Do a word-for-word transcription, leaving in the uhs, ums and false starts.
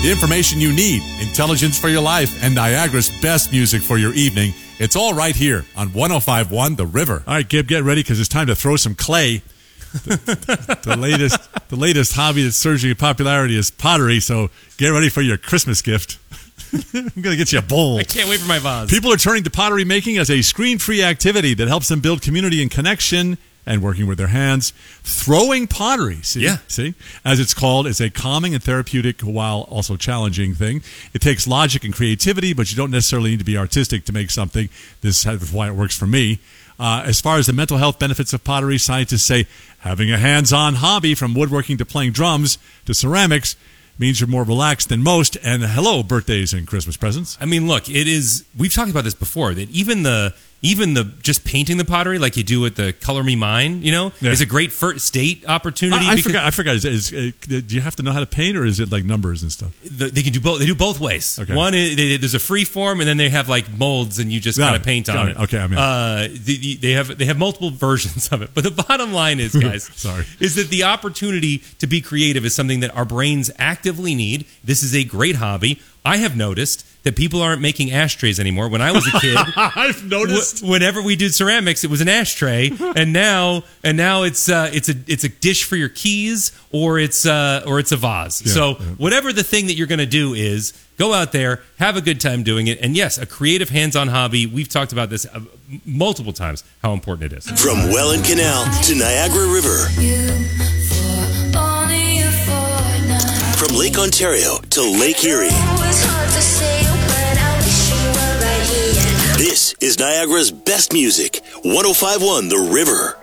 The information you need, intelligence for your life, and Niagara's best music for your evening. It's all right here on one oh five point one The River. All right, Gib, get ready because it's time to throw some clay. the, the latest the latest hobby that's surging in popularity is pottery, so get ready for your Christmas gift. I'm going to get you a bowl. I can't wait for my vase. People are turning to pottery making as a screen-free activity that helps them build community and connection and working with their hands. Throwing pottery, see? Yeah. See? As it's called, it's a calming and therapeutic while also challenging thing. It takes logic and creativity, but you don't necessarily need to be artistic to make something. This is why it works for me. Uh, as far as the mental health benefits of pottery, scientists say having a hands-on hobby from woodworking to playing drums to ceramics means you're more relaxed than most. And hello, birthdays and Christmas presents. I mean, look, it is, we've talked about this before, that even the even the just painting the pottery like you do with the Color Me Mine, you know, Yeah. is a great first date opportunity. I, I because forgot. I forgot. Is, is, uh, do you have to know how to paint, or is it like numbers and stuff? the, they can do both. They do both ways. Okay. One, is, they, there's a free form, and then they have like molds, and you just Got kind it. of paint on Got it. it. Okay, I'm in. Uh, the, the, they have they have multiple versions of it, but the bottom line is, guys, Sorry. is that the opportunity to be creative is something that our brains actively need. This is a great hobby. I have noticed that people aren't making ashtrays anymore. When I was a kid, I've noticed. w- whenever we did ceramics, it was an ashtray, and now and now it's uh, it's a it's a dish for your keys, or it's uh, or it's a vase. Yeah, so yeah. whatever the thing that you're going to do is, go out there, have a good time doing it, and yes, a creative hands-on hobby. We've talked about this uh, multiple times how important it is. From Welland Canal to Niagara River. From Lake Ontario to Lake Erie. This is Niagara's best music. one oh five point one The River.